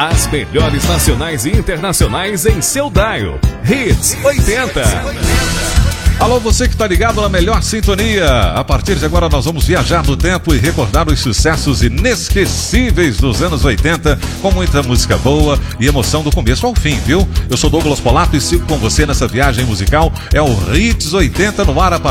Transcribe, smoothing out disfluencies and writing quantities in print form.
As melhores nacionais e internacionais em seu dial. Hits 80. Alô, você que está ligado na melhor sintonia. A partir de agora nós vamos viajar no tempo e recordar os sucessos inesquecíveis dos anos 80, com muita música boa e emoção do começo ao fim, viu? Eu sou Douglas Polato e sigo com você nessa viagem musical. É o Hits 80 no ar a partir